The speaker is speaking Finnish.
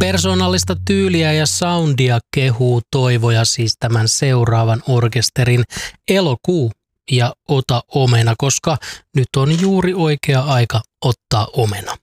Persoonallista tyyliä ja soundia kehuu Toivoja siis tämän seuraavan orkesterin Elokuu ja Ota omena, koska nyt on juuri oikea aika ottaa omena.